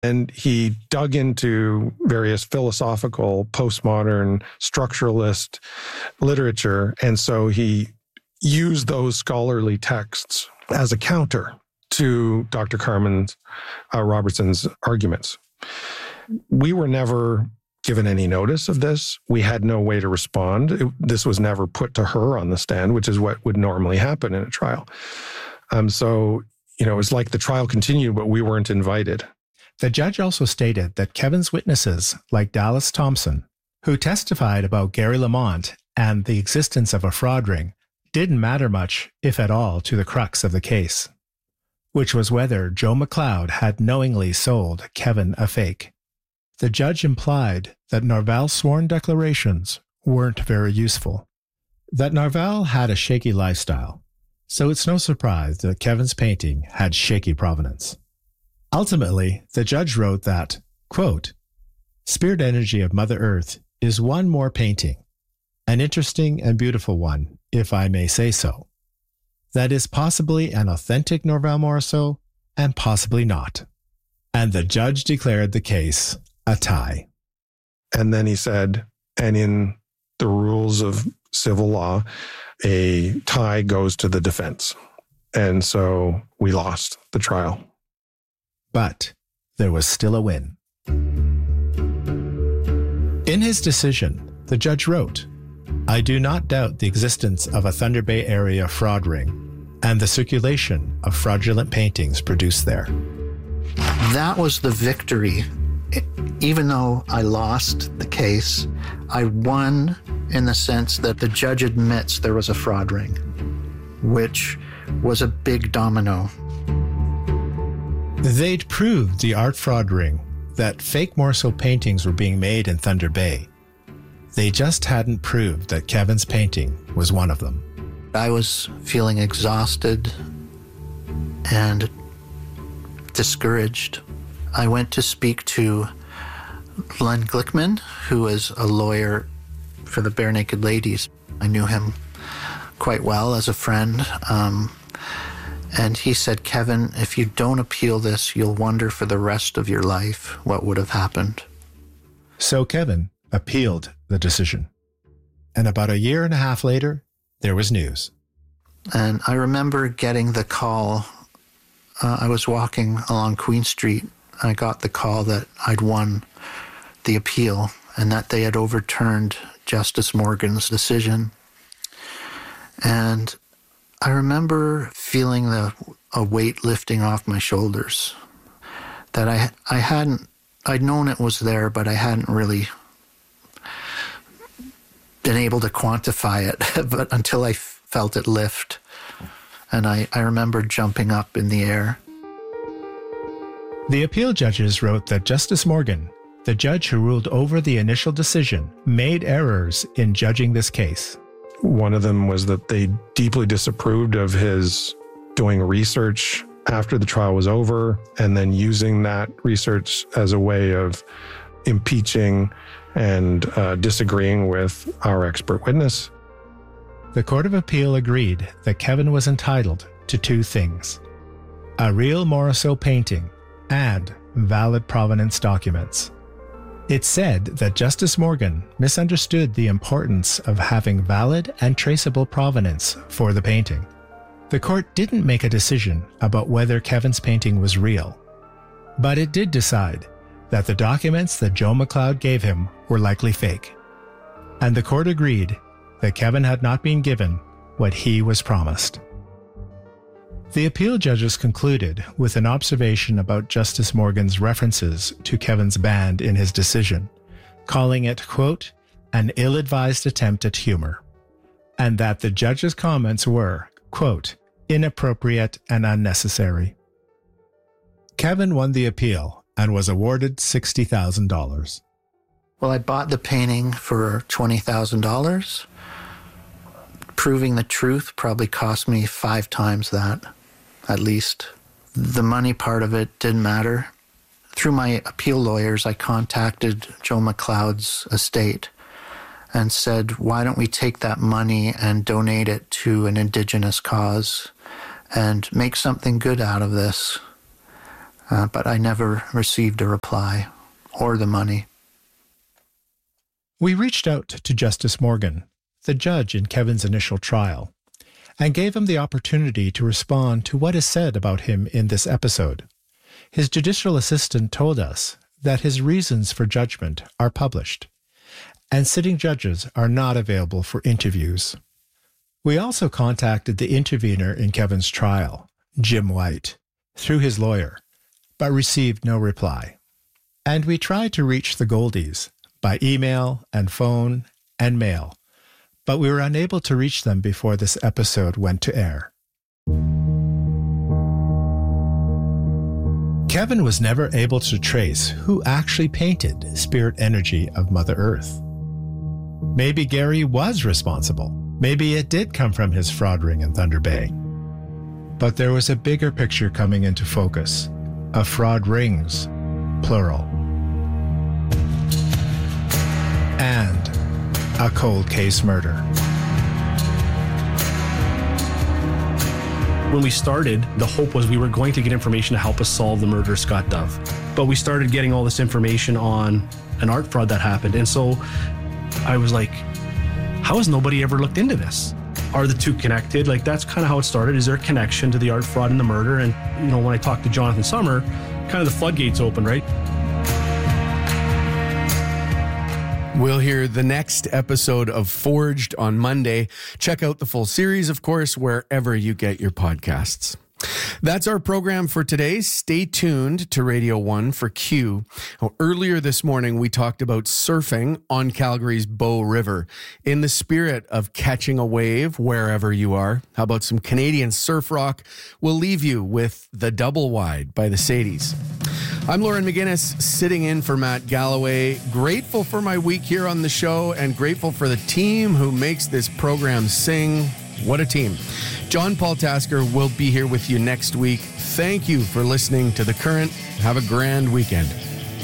And he dug into various philosophical, postmodern, structuralist literature. And so he used those scholarly texts as a counter to Dr. Carmen Robertson's arguments. We were never given any notice of this. We had no way to respond. This was never put to her on the stand, which is what would normally happen in a trial. So, it was like the trial continued, but we weren't invited. The judge also stated that Kevin's witnesses, like Dallas Thompson, who testified about Gary Lamont and the existence of a fraud ring, didn't matter much, if at all, to the crux of the case, which was whether Joe McLeod had knowingly sold Kevin a fake. The judge implied that Norval's sworn declarations weren't very useful, that Norval had a shaky lifestyle, so it's no surprise that Kevin's painting had shaky provenance. Ultimately, the judge wrote that, quote, "Spirit energy of Mother Earth is one more painting, an interesting and beautiful one, if I may say so. That is possibly an authentic Norval Morrisseau and possibly not." And the judge declared the case a tie. And then he said, and in the rules of civil law, a tie goes to the defense. And so we lost the trial. But there was still a win. In his decision, the judge wrote, "I do not doubt the existence of a Thunder Bay area fraud ring and the circulation of fraudulent paintings produced there." That was the victory. Even though I lost the case, I won in the sense that the judge admits there was a fraud ring, which was a big domino. They'd proved the art fraud ring, that fake Morrisseau paintings were being made in Thunder Bay. They just hadn't proved that Kevin's painting was one of them. I was feeling exhausted and discouraged. I went to speak to Len Glickman, who is a lawyer for the Bare Naked Ladies. I knew him quite well as a friend. And he said, "Kevin, if you don't appeal this, you'll wonder for the rest of your life what would have happened." So Kevin appealed the decision. And about a year and a half later, there was news. And I remember getting the call. I was walking along Queen Street. I got the call that I'd won the appeal and that they had overturned Justice Morgan's decision. And I remember feeling a weight lifting off my shoulders, that I'd known it was there, but I hadn't really been able to quantify it but until I felt it lift. And I remember jumping up in the air. The appeal judges wrote that Justice Morgan, the judge who ruled over the initial decision, made errors in judging this case. One of them was that they deeply disapproved of his doing research after the trial was over and then using that research as a way of impeaching and disagreeing with our expert witness. The Court of Appeal agreed that Kevin was entitled to two things: a real Morrisseau painting and valid provenance documents. It said that Justice Morgan misunderstood the importance of having valid and traceable provenance for the painting. The court didn't make a decision about whether Kevin's painting was real, but it did decide that the documents that Joe McLeod gave him were likely fake. And the court agreed that Kevin had not been given what he was promised. The appeal judges concluded with an observation about Justice Morgan's references to Kevin's band in his decision, calling it, quote, "an ill-advised attempt at humor," and that the judge's comments were, quote, "inappropriate and unnecessary." Kevin won the appeal and was awarded $60,000. Well, I bought the painting for $20,000. Proving the truth probably cost me 5 times that, at least. The money part of it didn't matter. Through my appeal lawyers, I contacted Joe McLeod's estate and said, why don't we take that money and donate it to an Indigenous cause and make something good out of this? but I never received a reply or the money. We reached out to Justice Morgan, the judge in Kevin's initial trial, and gave him the opportunity to respond to what is said about him in this episode. His judicial assistant told us that his reasons for judgment are published, and sitting judges are not available for interviews. We also contacted the intervener in Kevin's trial, Jim White, through his lawyer, but received no reply. And we tried to reach the Goldies by email and phone and mail, but we were unable to reach them before this episode went to air. Kevin was never able to trace who actually painted Spirit Energy of Mother Earth. Maybe Gary was responsible. Maybe it did come from his fraud ring in Thunder Bay. But there was a bigger picture coming into focus, of fraud rings, plural. And a cold case murder. When we started, the hope was we were going to get information to help us solve the murder of Scott Dove. But we started getting all this information on an art fraud that happened. And so I was like, how has nobody ever looked into this? Are the two connected? Like, that's kind of how it started. Is there a connection to the art fraud and the murder? And, when I talked to Jonathan Sommer, kind of the floodgates opened, right? We'll hear the next episode of Forged on Monday. Check out the full series, of course, wherever you get your podcasts. That's our program for today. Stay tuned to Radio 1 for Q. Earlier this morning, we talked about surfing on Calgary's Bow River. In the spirit of catching a wave wherever you are, how about some Canadian surf rock? We'll leave you with The Double Wide by the Sadies. I'm Lauren McGinnis, sitting in for Matt Galloway. Grateful for my week here on the show and grateful for the team who makes this program sing. What a team. John Paul Tasker will be here with you next week. Thank you for listening to The Current. Have a grand weekend.